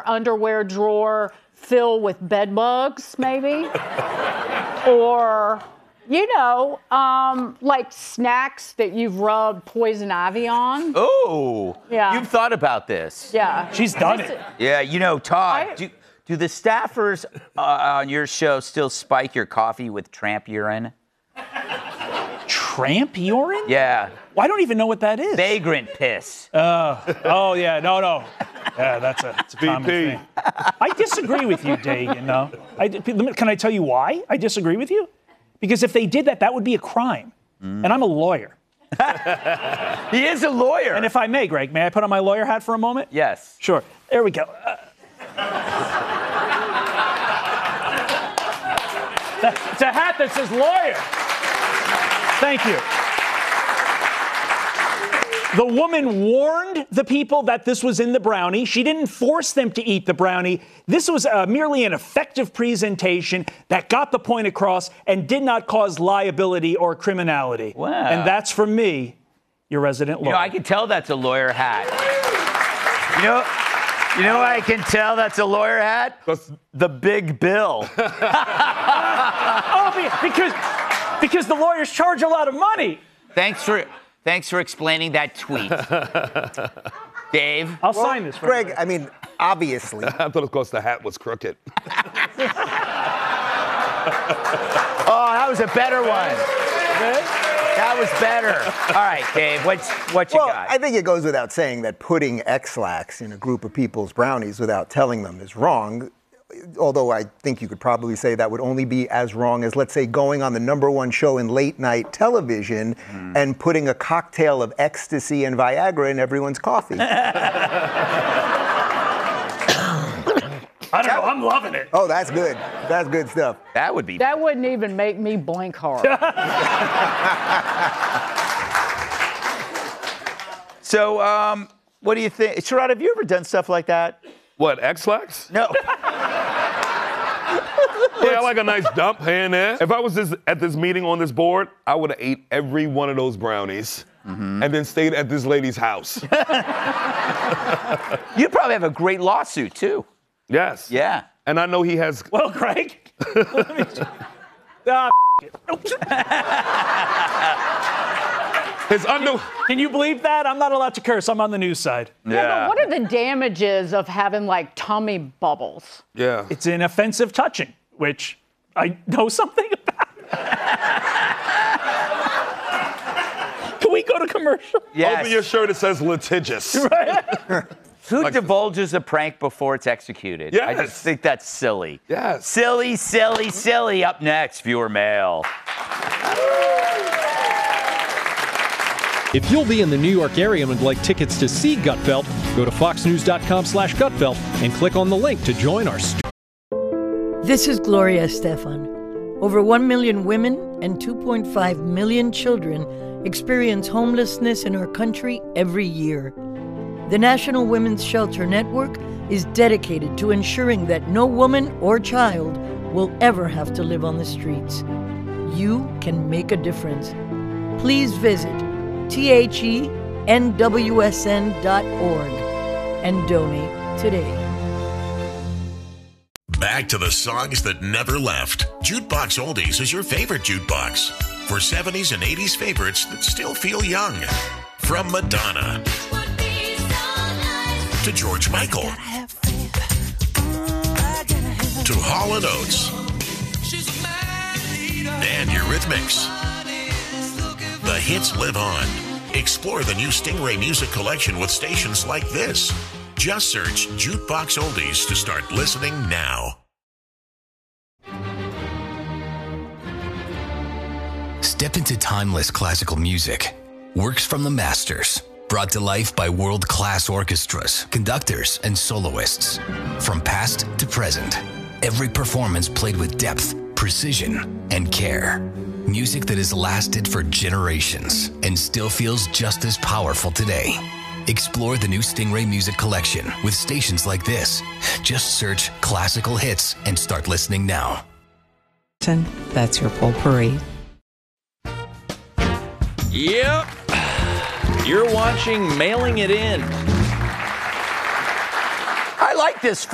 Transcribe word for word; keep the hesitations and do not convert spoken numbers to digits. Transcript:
underwear drawer fill with bed bugs, maybe? Or, you know, um, like snacks that you've rubbed poison ivy on. Oh, yeah. You've thought about this. Yeah. She's done it. Yeah, you know, Todd, I, do, do the staffers uh, on your show still spike your coffee with tramp urine? Tramp urine? Yeah. Well, I don't even know what that is. Vagrant piss. Uh, oh, yeah, no, no. Yeah, that's a, that's a common thing. I disagree with you, Dave, you know. I, can I tell you why I disagree with you? Because if they did that, that would be a crime. Mm. And I'm a lawyer. He is a lawyer. And if I may, Greg, may I put on my lawyer hat for a moment? Yes. Sure. There we go. Uh, it's a hat that says lawyer. Thank you. The woman warned the people that this was in the brownie. She didn't force them to eat the brownie. This was uh, merely an effective presentation that got the point across and did not cause liability or criminality. Wow. And that's from me, your resident lawyer. You know, I can tell that's a lawyer hat. You know, you know I can tell that's a lawyer hat? That's the big bill. Oh, because, because the lawyers charge a lot of money. Thanks for... Thanks for explaining that tweet. Dave? I'll well, sign this. Greg, I mean, obviously. I thought, of course, the hat was crooked. Oh, that was a better one. That was better. All right, Dave, what's, what you well, got? I think it goes without saying that putting X-Lax in a group of people's brownies without telling them is wrong. Although I think you could probably say that would only be as wrong as, let's say, going on the number one show in late night television mm. and putting a cocktail of ecstasy and Viagra in everyone's coffee. I don't know. I'm loving it. Oh, that's good. That's good stuff. That would be. That wouldn't even make me blink hard. So, um, what do you think? Sherrod, have you ever done stuff like that? What, X-Lax? No. Yeah, I like a nice dump here and there. If I was this, at this meeting on this board, I would have ate every one of those brownies mm-hmm. and then stayed at this lady's house. You'd probably have a great lawsuit, too. Yes. Yeah. And I know he has... Well, Greg. Let me just... Ah, His under... Can you believe that? I'm not allowed to curse. I'm on the news side. Yeah. yeah but what are the damages of having, like, tummy bubbles? Yeah. It's an offensive touching, which I know something about. Can we go to commercial? Yes. Over your shirt, it says litigious. Right? Who Like- divulges a prank before it's executed? Yes. I just think that's silly. Yes. Silly, silly, silly. Up next, viewer mail. If you'll be in the New York area and would like tickets to see Gutfeld, go to foxnews.com slash Gutfeld and click on the link to join our st- This is Gloria Estefan. Over one million women and two point five million children experience homelessness in our country every year. The National Women's Shelter Network is dedicated to ensuring that no woman or child will ever have to live on the streets. You can make a difference. Please visit T H E N W S N dot org and donate today. Back to the songs that never left. Jukebox Oldies is your favorite jukebox for seventies and eighties favorites that still feel young. From Madonna to George Michael to Hall and Oates and Eurythmics. The hits live on. Explore the new Stingray Music Collection with stations like this. Just search Jukebox Oldies to start listening now. Step into timeless classical music. Works from the masters. Brought to life by world-class orchestras, conductors, and soloists. From past to present. Every performance played with depth, precision, and care. Music that has lasted for generations and still feels just as powerful today. Explore the new Stingray Music Collection with stations like this. Just search classical hits and start listening now. That's your potpourri. Yep. You're watching Mailing It In. I like this